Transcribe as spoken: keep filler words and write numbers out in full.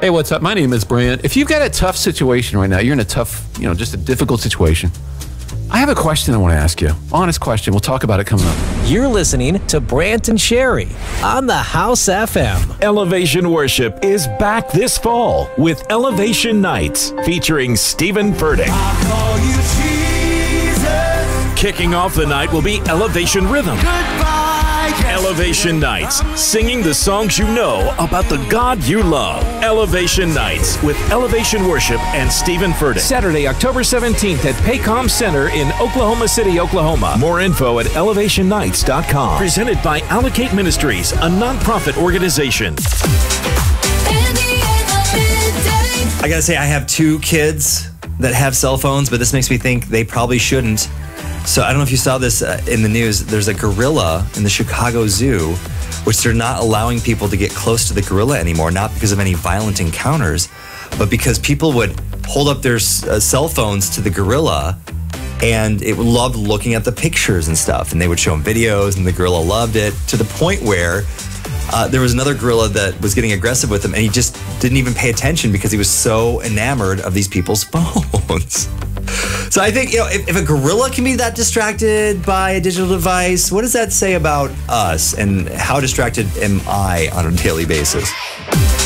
Hey, what's up? My name is Brant. If you've got a tough situation right now, you're in a tough, you know, just a difficult situation, I have a question I want to ask you. Honest question. We'll talk about it coming up. You're listening to Brant and Sherry on the House F M. Elevation Worship is back this fall with Elevation Nights featuring Stephen Furtick. I call you Jesus. Kicking off the night will be Elevation Rhythm. Goodbye, yes. Elevation Nights, singing the songs you know about the God you love. Elevation Nights with Elevation Worship and Stephen Furtick. Saturday, October seventeenth at Paycom Center in Oklahoma City, Oklahoma. More info at elevation nights dot com. Presented by Allocate Ministries, a nonprofit organization. I gotta say, I have two kids that have cell phones, but this makes me think they probably shouldn't. So I don't know if you saw this uh, in the news. There's a gorilla in the Chicago Zoo, which they're not allowing people to get close to the gorilla anymore, not because of any violent encounters, but because people would hold up their uh, cell phones to the gorilla and it loved looking at the pictures and stuff. And they would show them videos and the gorilla loved it, to the point where uh, there was another gorilla that was getting aggressive with him and he just didn't even pay attention because he was so enamored of these people's phones. So I think, you know, if, if a gorilla can be that distracted by a digital device, what does that say about us and how distracted am I on a daily basis?